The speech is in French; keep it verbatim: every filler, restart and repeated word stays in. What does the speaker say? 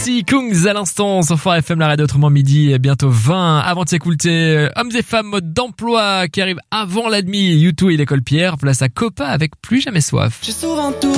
Lucy Kungs à l'instant sur Fort F M, la radio autrement midi, bientôt vingt. Avant de s'écouter, hommes et femmes mode d'emploi qui arrive avant l'admis, U deux et l'école Pierre, place à Copa avec Plus jamais soif. J'ai souvent tout